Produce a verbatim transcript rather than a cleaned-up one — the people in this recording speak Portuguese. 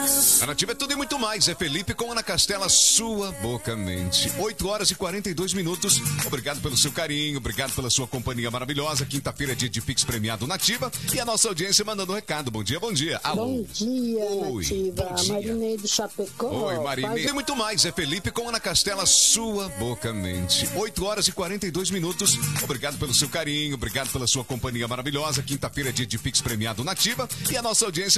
A Nativa é tudo e muito mais. É Felipe com Ana Castela, sua boca mente. oito horas e quarenta e dois minutos. Obrigado pelo seu carinho, obrigado pela sua companhia maravilhosa. Quinta-feira é dia de Pix premiado Nativa. E a nossa audiência mandando um recado. Bom dia, bom dia. Alô. Bom dia, Oi, Nativa. bom dia. Marinei do Chapecó. Oi, Marinei. Faz... E muito mais. É Felipe com Ana Castela, sua boca mente. oito horas e quarenta e dois minutos. Obrigado pelo seu carinho, obrigado pela sua companhia maravilhosa. Quinta-feira é dia de Pix premiado Nativa. E a nossa audiência